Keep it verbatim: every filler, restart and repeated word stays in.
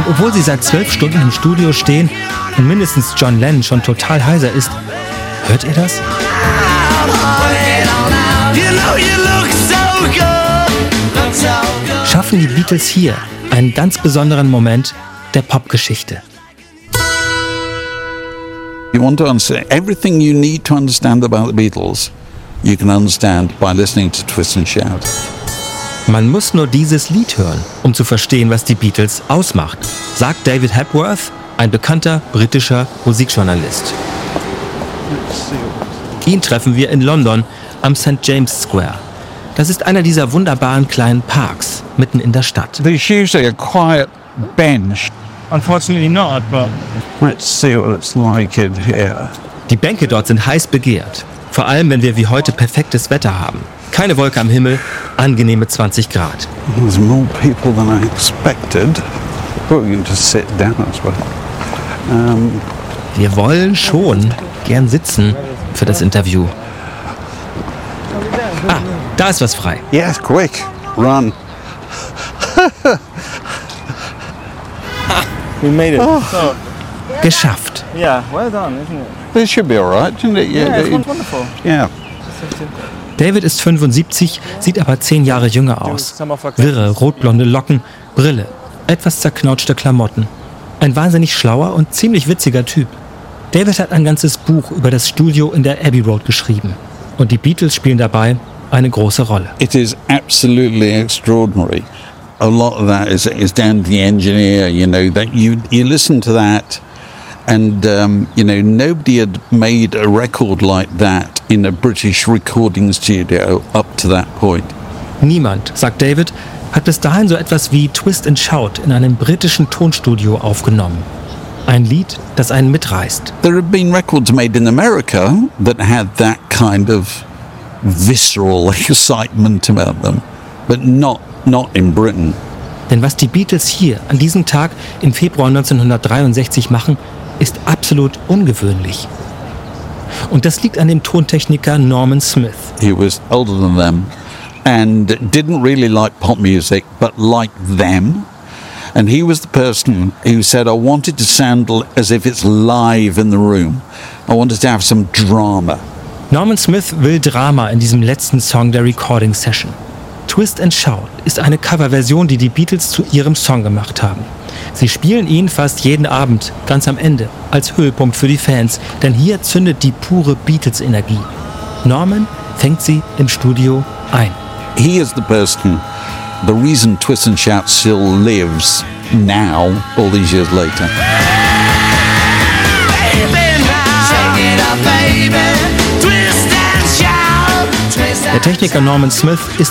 Und obwohl sie seit zwölf Stunden im Studio stehen und mindestens John Lennon schon total heiser ist, hört ihr das? Schaffen die Beatles hier einen ganz besonderen Moment der Popgeschichte. You want to understand everything you need to understand about the Beatles, you can understand by listening to Twist and Shout. Man muss nur dieses Lied hören, um zu verstehen, was die Beatles ausmacht, sagt David Hepworth, ein bekannter britischer Musikjournalist. Ihn treffen wir in London am Saint James Square. Das ist einer dieser wunderbaren kleinen Parks mitten in der Stadt. There's usually a quiet bench. Unfortunately not, but Let's see what it's like in here. Die Bänke dort sind heiß begehrt. Vor allem, wenn wir wie heute perfektes Wetter haben. Keine Wolke am Himmel, angenehme zwanzig Grad. There's more people than I expected. Well, you can just sit down as well. Um, Wir wollen schon gern sitzen für das Interview. Ah, da ist was frei. yes, quick, run. we made it. Oh. So, Geschafft. yeah, well done, isn't it? This should be all right, shouldn't it? Yeah, it's it- wonderful. yeah. David ist fünfundsiebzig, sieht aber zehn Jahre jünger aus. Wirre, rotblonde Locken, Brille, etwas zerknautschte Klamotten. Ein wahnsinnig schlauer und ziemlich witziger Typ. David hat ein ganzes Buch über das Studio in der Abbey Road geschrieben. Und die Beatles spielen dabei eine große Rolle. It is absolutely extraordinary. A lot of that is is down to the engineer. You know that you you listen to that, and um, you know nobody had made a record like that in a British recording studio up to that point. Niemand, sagt David, hat bis dahin so etwas wie Twist and Shout in einem britischen Tonstudio aufgenommen. Ein Lied, das einen mitreißt. There have been records made in America that had that kind of visceral excitement about them, but not not in Britain. Denn was die Beatles hier an diesem Tag im Februar neunzehnhundertdreiundsechzig machen, ist absolut ungewöhnlich. Und das liegt an dem Tontechniker Norman Smith. He was older than them and didn't really like pop music, but liked them. And he was the person who said, I wanted to sound as if it's live in the room. I wanted to have some drama. Norman Smith will Drama in diesem letzten Song der Recording Session. Twist and Shout ist eine Coverversion, die die Beatles zu ihrem Song gemacht haben. Sie spielen ihn fast jeden Abend, ganz am Ende, als Höhepunkt für die Fans, denn hier zündet die pure Beatles-Energie. Norman fängt sie im Studio ein. He is the person, the reason Twist and Shout still lives now, all these years later. Der Techniker Norman Smith ist